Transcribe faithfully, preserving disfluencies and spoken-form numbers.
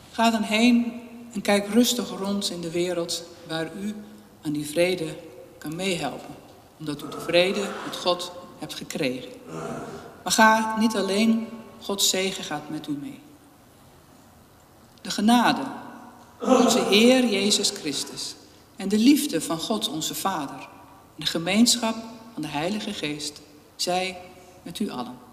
Ga dan heen en kijk rustig rond in de wereld waar u aan die vrede kan meehelpen. Omdat u de vrede met God hebt gekregen. Maar ga niet alleen, Gods zegen gaat met u mee. De genade van onze Heer Jezus Christus en de liefde van God onze Vader en de gemeenschap van de Heilige Geest zij met u allen.